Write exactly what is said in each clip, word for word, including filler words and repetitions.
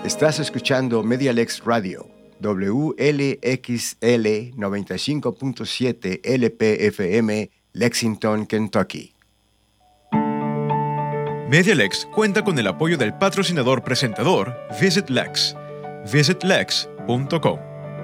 Estás escuchando Medialex Radio, W L X L noventa y cinco punto siete L P F M, Lexington, Kentucky. Medialex cuenta con el apoyo del patrocinador presentador Visit Lex. visit lex punto com.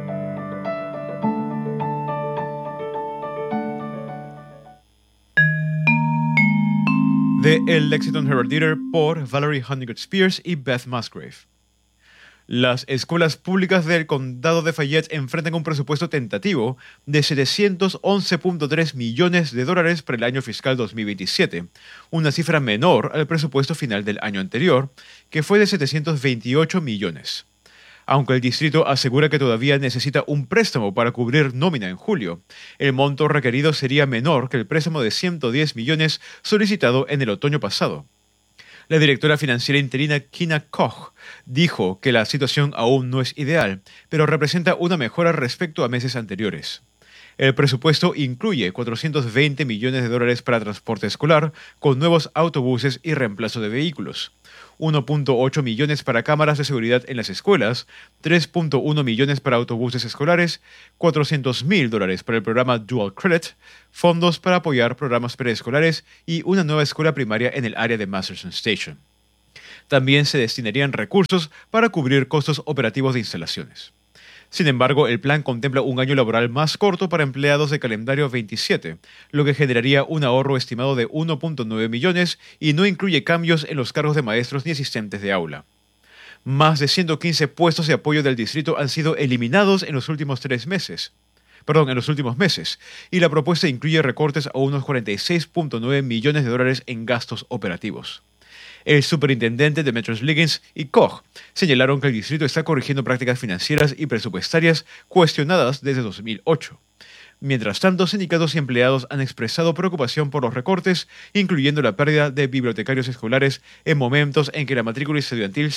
De El Lexington Herald Leader por Valerie Honeycutt Spears y Beth Musgrave. Las escuelas públicas del condado de Fayette enfrentan un presupuesto tentativo de setecientos once punto tres millones de dólares para el año fiscal dos mil veintisiete, una cifra menor al presupuesto final del año anterior, que fue de setecientos veintiocho millones. Aunque el distrito asegura que todavía necesita un préstamo para cubrir nómina en julio, el monto requerido sería menor que el préstamo de ciento diez millones solicitado en el otoño pasado. La directora financiera interina Kina Koch dijo que la situación aún no es ideal, pero representa una mejora respecto a meses anteriores. El presupuesto incluye cuatrocientos veinte millones de dólares para transporte escolar, con nuevos autobuses y reemplazo de vehículos, uno punto ocho millones para cámaras de seguridad en las escuelas, tres punto uno millones para autobuses escolares, cuatrocientos mil dólares para el programa Dual Credit, fondos para apoyar programas preescolares y una nueva escuela primaria en el área de Masterson Station. También se destinarían recursos para cubrir costos operativos de instalaciones. Sin embargo, el plan contempla un año laboral más corto para empleados de calendario veintisiete, lo que generaría un ahorro estimado de uno punto nueve millones y no incluye cambios en los cargos de maestros ni asistentes de aula. Más de ciento quince puestos de apoyo del distrito han sido eliminados en los últimos tres meses. Perdón, en los últimos meses, y la propuesta incluye recortes a unos cuarenta y seis punto nueve millones de dólares en gastos operativos. El superintendente Demetrius Liggins y Koch señalaron que el distrito está corrigiendo prácticas financieras y presupuestarias cuestionadas desde dos mil ocho. Mientras tanto, sindicatos y empleados han expresado preocupación por los recortes, incluyendo la pérdida de bibliotecarios escolares en momentos en que la matrícula estudiantil